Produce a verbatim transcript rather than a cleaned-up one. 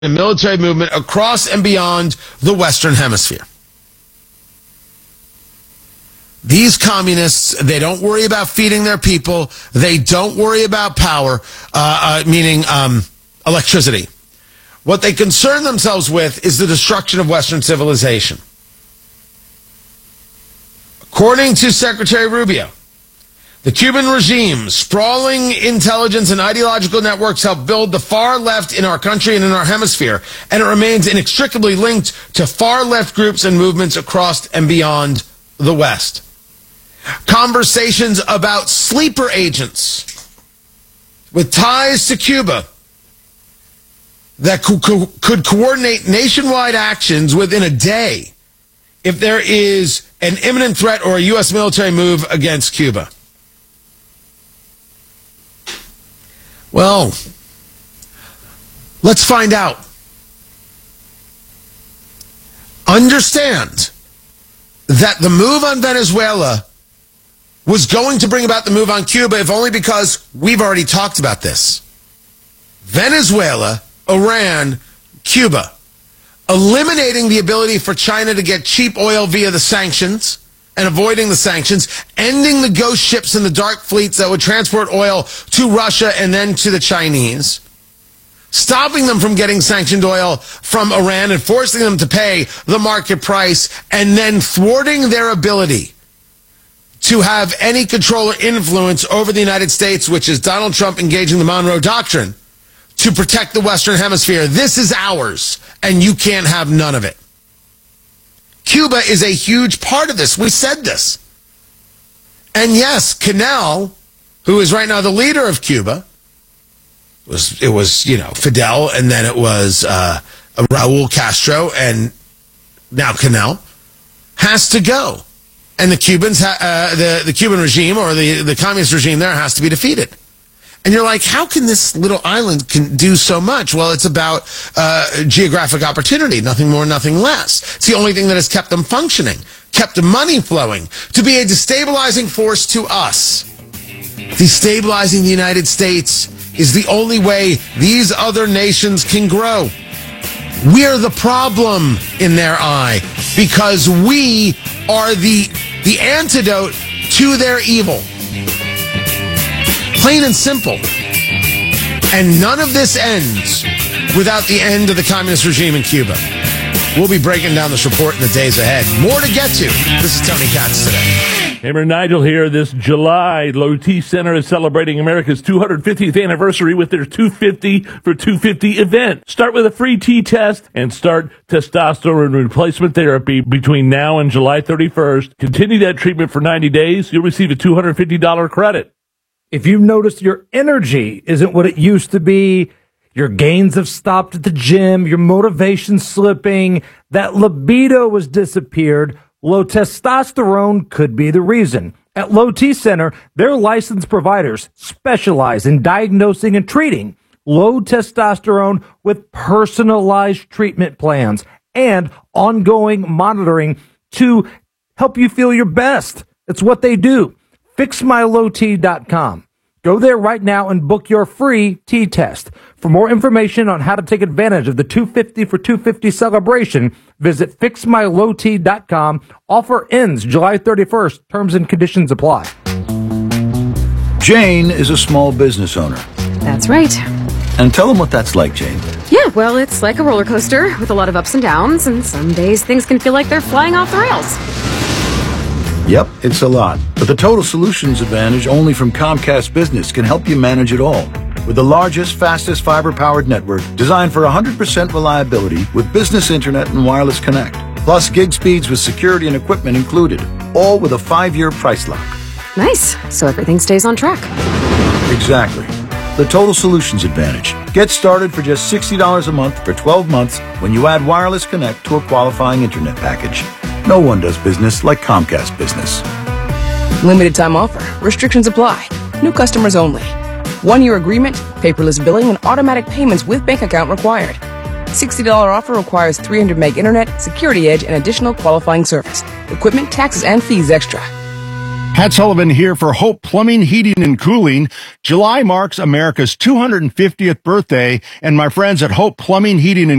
a military movement across and beyond the Western Hemisphere. These communists, they don't worry about feeding their people. They don't worry about power, uh, uh, meaning um, electricity. What they concern themselves with is the destruction of Western civilization. According to Secretary Rubio, the Cuban regime's sprawling intelligence and ideological networks help build the far left in our country and in our hemisphere, and it remains inextricably linked to far left groups and movements across and beyond the West. Conversations about sleeper agents with ties to Cuba that co- co- could coordinate nationwide actions within a day if there is an imminent threat or a U S military move against Cuba. Well, let's find out. Understand that the move on Venezuela was going to bring about the move on Cuba, if only because we've already talked about this. Venezuela, Iran, Cuba, eliminating the ability for China to get cheap oil via the sanctions and avoiding the sanctions, ending the ghost ships and the dark fleets that would transport oil to Russia and then to the Chinese, stopping them from getting sanctioned oil from Iran and forcing them to pay the market price, and then thwarting their ability to have any control or influence over the United States, which is Donald Trump engaging the Monroe Doctrine to protect the Western Hemisphere. This is ours, and you can't have none of it. Cuba is a huge part of this. We said this. And yes, Canel, who is right now the leader of Cuba, was it was, you know, Fidel, and then it was uh, Raul Castro, and now Canel, has to go. And the Cubans, ha- uh, the, the Cuban regime or the, the communist regime there has to be defeated. And you're like, how can this little island can do so much? Well, it's about uh, geographic opportunity, nothing more, nothing less. It's the only thing that has kept them functioning, kept the money flowing, to be a destabilizing force to us. Destabilizing the United States is the only way these other nations can grow. We're the problem in their eye because we are the, the antidote to their evil. Plain and simple. And none of this ends without the end of the communist regime in Cuba. We'll be breaking down this report in the days ahead. More to get to. This is Tony Katz today. Hammer Nigel here. This July, Low T Center is celebrating America's two hundred fiftieth anniversary with their two fifty for two fifty event. Start with a free T test and start testosterone replacement therapy between now and July thirty-first. Continue that treatment for ninety days. You'll receive a two hundred fifty dollars credit. If you've noticed your energy isn't what it used to be, your gains have stopped at the gym, your motivation's slipping, that libido has disappeared, low testosterone could be the reason. At Low T Center, their licensed providers specialize in diagnosing and treating low testosterone with personalized treatment plans and ongoing monitoring to help you feel your best. It's what they do. fix my low t dot com. Go there right now and book your free T-test. For more information on how to take advantage of the two fifty for two fifty celebration, visit fix my low t dot com. Offer ends July thirty-first. Terms and conditions apply. Jane is a small business owner. That's right. And tell them what that's like, Jane. Yeah, well, it's like a roller coaster with a lot of ups and downs, and some days things can feel like they're flying off the rails. Yep, it's a lot. But the Total Solutions Advantage only from Comcast Business can help you manage it all. With the largest, fastest fiber-powered network designed for one hundred percent reliability with business internet and wireless connect. Plus gig speeds with security and equipment included. All with a five-year price lock. Nice. So everything stays on track. Exactly. The Total Solutions Advantage. Get started for just sixty dollars a month for twelve months when you add wireless connect to a qualifying internet package. No one does business like Comcast Business. Limited time offer. Restrictions apply. New customers only. One-year agreement, paperless billing, and automatic payments with bank account required. sixty dollars offer requires three hundred meg internet, security edge, and additional qualifying service. Equipment, taxes, and fees extra. Pat Sullivan here for Hope Plumbing, Heating, and Cooling. July marks America's two hundred fiftieth birthday, and my friends at Hope Plumbing, Heating, and